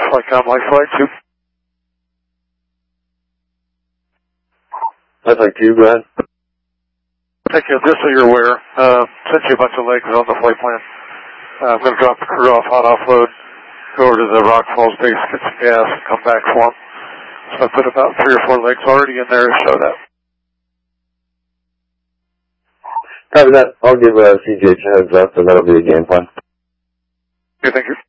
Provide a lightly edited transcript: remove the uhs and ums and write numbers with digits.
Flight Com, Life Flight 2. Life Flight 2, go ahead. Thank you. Just so you're aware, sent you a bunch of legs on the flight plan. I'm going to drop the crew off, hot offload, go over to the Rock Falls base, get some gas, and come back for them. So I put about 3 or 4 legs already in there to show that. Copy that. I'll give CGH a heads up, and that'll be a game plan. Okay, thank you.